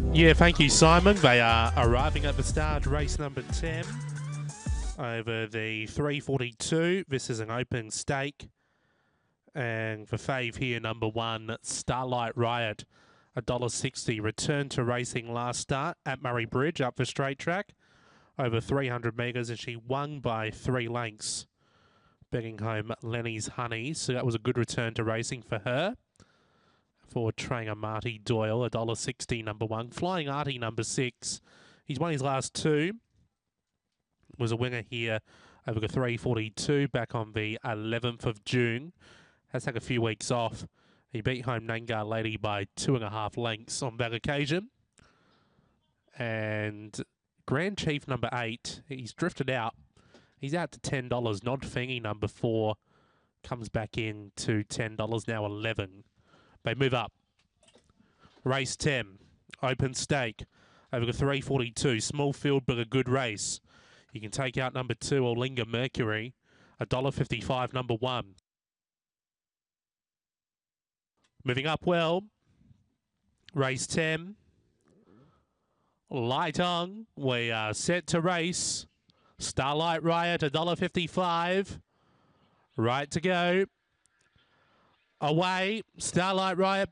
Yeah, thank you, Simon. They are arriving at the start, race number 10 over the 342. This is an open stake. And the fave here, number 1, Starlight Riot, $1.60. Returned to racing last start at Murray Bridge up the straight track, over 300 metres, and she won by 3 lengths, begging home Lenny's Honey. So that was a good return to racing for her. For trainer Marty Doyle, $1.60, number 1. Flying Artie, number 6. He's won his last 2. Was a winner here over the 342 back on the 11th of June. Has had a few weeks off. He beat home Nangar Lady by 2.5 lengths on that occasion. And Grand Chief, number 8. He's drifted out. He's out to $10. Nod Thingy, number 4. Comes back in to $10, now 11. They move up. Race 10, open stake, over the 342. Small field, but a good race. You can take out number 2, Olinga Mercury, $1.55, number 1. Moving up well. Race 10. Light on. We are set to race. Starlight Riot, $1.55. Right to go. Away, Starlight Riot